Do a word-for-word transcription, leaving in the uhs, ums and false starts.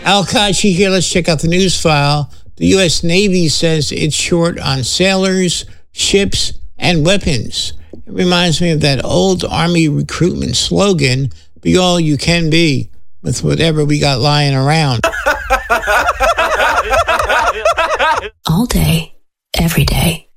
Al Kachi here. Let's check out the news file. The U S Navy says it's short on sailors, ships, and weapons. It reminds me of that old Army recruitment slogan, be all you can be with whatever we got lying around. All day, every day.